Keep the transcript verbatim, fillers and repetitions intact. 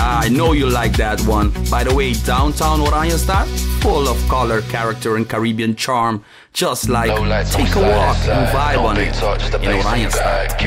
Yeah, I know you like that one. By the way, downtown Oranjestad, full of color, character, and Caribbean charm. Just like No lights on take a sliding walk and slide. vibe No on big it touch, the in bass and Oranjestad. guide.